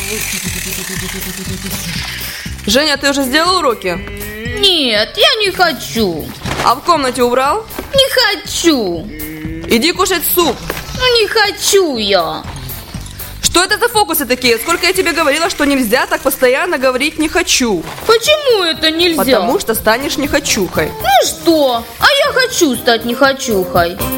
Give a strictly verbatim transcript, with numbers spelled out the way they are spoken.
Женя, ты уже сделал уроки? Нет, я не хочу. А в комнате убрал? Не хочу. Иди кушать суп. Ну не хочу я. Что это за фокусы такие? Сколько я тебе говорила, что нельзя так постоянно говорить «не хочу». Почему это нельзя? Потому что станешь нехочухой. Ну что? А я хочу стать нехочухой.